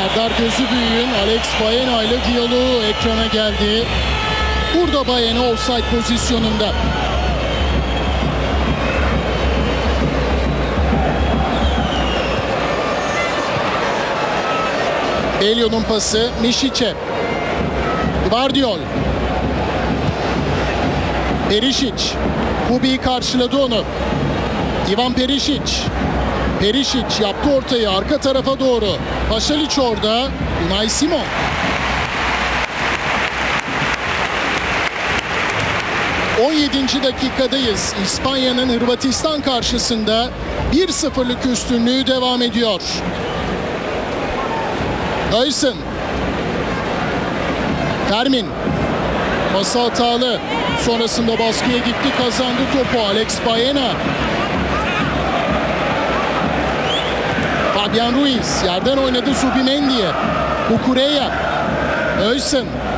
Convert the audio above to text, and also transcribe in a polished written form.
Serdar Gözübüyük'ün Alex Baena ile diyaloğu ekrana geldi. Burada Baena offside pozisyonunda. Elio'nun pası Mišić'e. Gvardiol. Perisic. Kubi karşıladı onu. Ivan Perisic. Perisic yaptı ortayı arka tarafa doğru. Pašalić orada. Unai Simon. ...17. dakikadayız. İspanya'nın Hırvatistan karşısında 1-0'lık üstünlüğü devam ediyor. Dyson. Fermin. Pası hatalı. Sonrasında baskıya gitti, kazandı topu Alex Baena. Fabian Ruiz yerden oynadı Zubimendi'ye. Cucurella. Dyson.